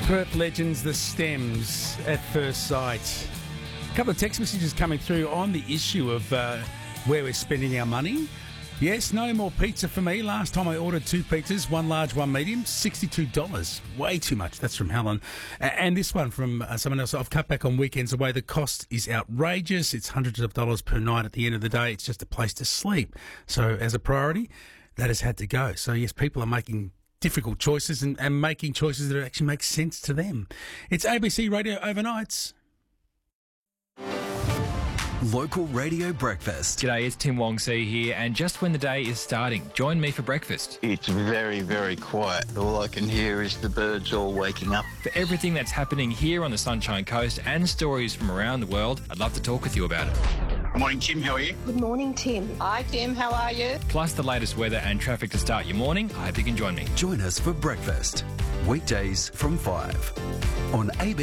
Perth legends, the Stems, at first sight. A couple of text messages coming through on the issue of where we're spending our money. Yes, no more pizza for me. Last time I ordered 2 pizzas, 1 large, 1 medium, $62. Way too much. That's from Helen. And this one from someone else. I've cut back on weekends away. The cost is outrageous. It's hundreds of dollars per night at the end of the day. It's just a place to sleep. So as a priority, that has had to go. So yes, people are making difficult choices and making choices that actually make sense to them. It's ABC Radio Overnights. Local Radio Breakfast. G'day, it's Tim Wong See here, and just when the day is starting, join me for breakfast. It's very, very quiet. All I can hear is the birds all waking up. For everything that's happening here on the Sunshine Coast and stories from around the world, I'd love to talk with you about it. Good morning, Tim. How are you? Good morning, Tim. Hi, Tim. How are you? Plus the latest weather and traffic to start your morning. I hope you can join me. Join us for breakfast. Weekdays from 5 on ABC.